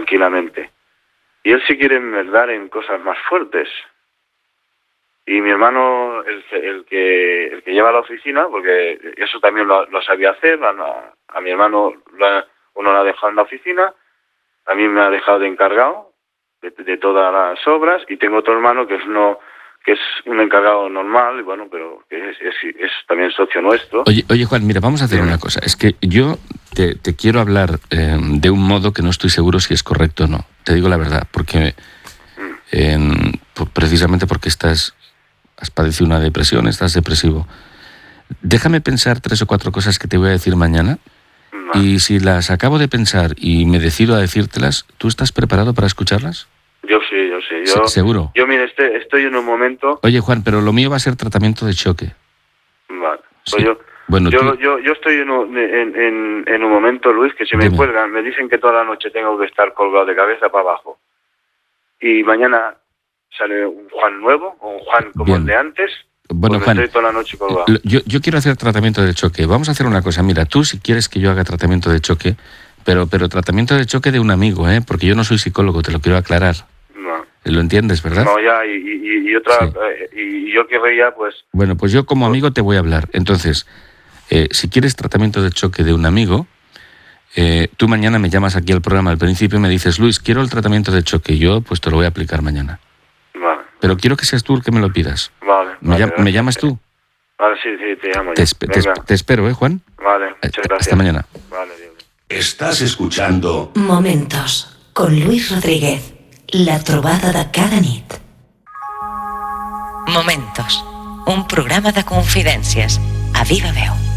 tranquilamente. Y él sí quiere enmerdar en cosas más fuertes. Y mi hermano, el que lleva la oficina, porque eso también lo sabía hacer, a mi hermano uno lo ha dejado en la oficina, a mí me ha dejado de encargado de todas las obras, y tengo otro hermano que es un encargado normal, y bueno, pero que es también socio nuestro. Oye Juan, mira, vamos a hacer una cosa. Es que yo te quiero hablar de un modo que no estoy seguro si es correcto o no. Te digo la verdad, porque precisamente porque has padecido una depresión, estás depresivo. Déjame pensar 3 o 4 cosas que te voy a decir mañana, y si las acabo de pensar y me decido a decírtelas, ¿tú estás preparado para escucharlas? Yo sí. ¿Seguro? Yo, mira, estoy en un momento... Oye, Juan, pero lo mío va a ser tratamiento de choque. Vale. Sí. Pues bueno, yo estoy en un momento, Luis, que si me cuelgan, me dicen que toda la noche tengo que estar colgado de cabeza para abajo. Y mañana sale un Juan nuevo, o un Juan como el de antes. Bueno, pues Juan, estoy toda la noche colgado. Yo quiero hacer tratamiento de choque. Vamos a hacer una cosa. Mira, tú si quieres que yo haga tratamiento de choque, pero tratamiento de choque de un amigo, porque yo no soy psicólogo, te lo quiero aclarar. No. ¿Lo entiendes, verdad? No, ya, y otra... Sí. Y yo querría, pues... Bueno, pues yo como amigo te voy a hablar. Entonces, si quieres tratamiento de choque de un amigo, tú mañana me llamas aquí al programa al principio y me dices, Luis, quiero el tratamiento de choque. Yo pues te lo voy a aplicar mañana. Vale. Pero quiero que seas tú el que me lo pidas. Vale. ¿Me llamas tú? Vale, sí, te llamo. Te espero, Juan. Vale, muchas gracias. Hasta mañana. Vale, Dios. Estás escuchando Momentos con Luis Rodríguez, la trobada de cada nit. Momentos, un programa de confidències a viva veu.